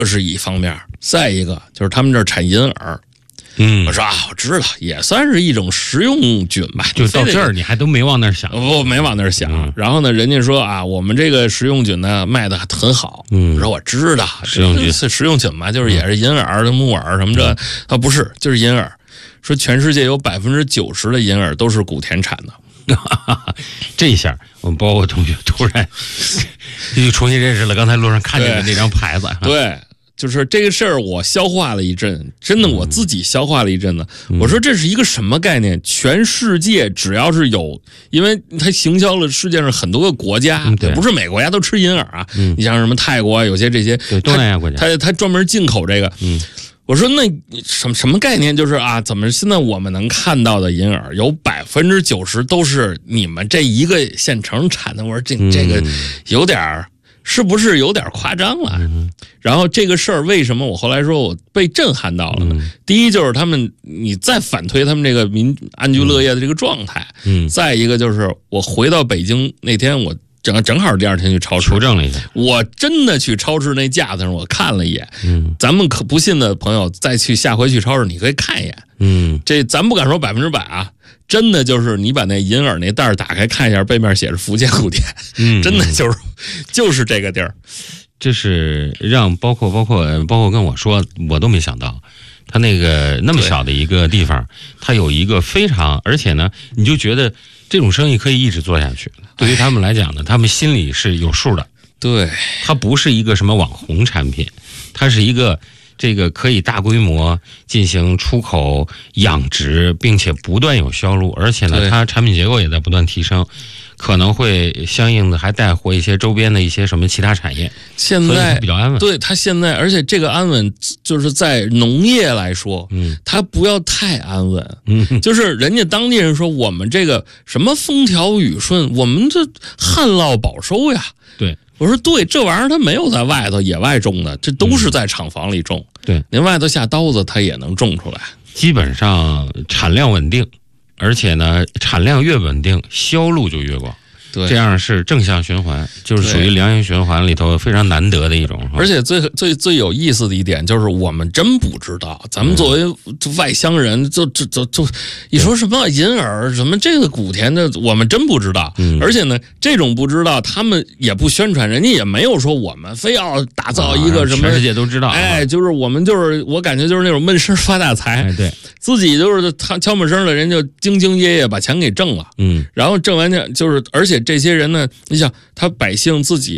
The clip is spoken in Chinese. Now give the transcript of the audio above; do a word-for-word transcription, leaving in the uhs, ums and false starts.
这是一方面。再一个就是他们这儿产银耳。 嗯， 我说啊，我知道，也算是一种食用菌吧。 就到这儿，你还都没往那儿想， 不，没往那儿想。 嗯、 然后呢，人家说啊，我们这个食用菌呢卖的很好。 嗯， 我说我知道， 食用菌， 食用菌嘛，就是也是银耳、木耳什么这，它、嗯、不是，就是银耳。说全世界有百分之九十的银耳都是古田产的。 这一下，我们包括同学突然又重新认识了刚才路上看见的那张牌子。 对。就是这个事儿，我消化了一阵，真的我自己消化了一阵子。 嗯、 我说这是一个什么概念？全世界只要是有，因为它行销了世界上很多个国家， 嗯、对， 不是每个国家都吃银耳啊。 嗯、 你像什么泰国啊，有些这些东南亚国家， 它它专门进口这个。 嗯， 我说那什么什么概念？就是啊，怎么现在我们能看到的银耳有百分之九十都是你们这一个县城产的？我说这这个有点儿。是不是有点夸张了？ 嗯、 然后这个事儿为什么我后来说我被震撼到了呢？ 嗯、 第一就是他们，你再反推他们这个民安居乐业的这个状态。 嗯， 再一个就是我回到北京那天，我正正好第二天去超市求证了一下， 我真的去超市那架子上我看了一眼。 嗯， 咱们可不信的朋友再去下回去超市，你可以看一眼。 嗯， 这咱不敢说百分之百啊。真的就是你把那银耳那袋儿打开看一下，背面写着福建古田， 嗯， 真的就是就是这个地儿。 这是让包括包括包括跟我说，我都没想到，他那个那么小的一个地方，他有一个非常，而且呢，你就觉得这种生意可以一直做下去。对于他们来讲呢，他们心里是有数的。 对， 它不是一个什么网红产品，它是一个。这个可以大规模进行出口养殖，并且不断有销路，而且呢，它产品结构也在不断提升，可能会相应的还带活一些周边的一些什么其他产业。 现在比较安稳， 对它现在，而且这个安稳就是在农业来说， 嗯， 它不要太安稳， 嗯， 就是人家当地人说我们这个什么风调雨顺，我们这旱涝保收呀， 对。 我说对，这玩意儿它没有在外头野外种的，这都是在厂房里种。 嗯、对， 您外头下刀子，它也能种出来。 基本上产量稳定，而且呢，产量越稳定，销路就越广。 对， 这样是正向循环，就是属于良性循环里头非常难得的一种。 而且最最最有意思的一点就是，我们真不知道，咱们作为外乡人，就就就就一说什么银耳，什么这个古田的，我们真不知道。 嗯， 而且呢，这种不知道，他们也不宣传，人家也没有说我们非要打造一个什么， 全世界都知道。 哎，就是我们就是我感觉就是那种闷声发大财， 哎，对， 自己就是他悄没声的人就兢兢业业把钱给挣了。 嗯， 然后挣完钱就是，而且这些人呢，你想他百姓自己。